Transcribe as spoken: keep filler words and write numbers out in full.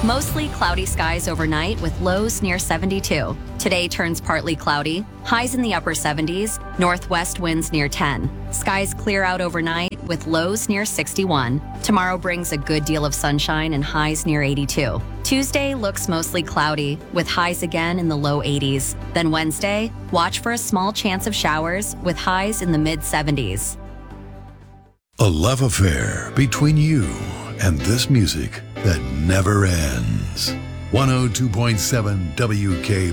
Mostly cloudy skies overnight with lows near seventy-two. Today turns partly cloudy, highs in the upper seventies, northwest winds near ten. Skies clear out overnight with lows near sixty-one. Tomorrow brings a good deal of sunshine and highs near eighty-two. Tuesday looks mostly cloudy with highs again in the low eighties. Then Wednesday, watch for a small chance of showers with highs in the mid seventies. A love affair between you and this music that never ends. one oh two point seven W K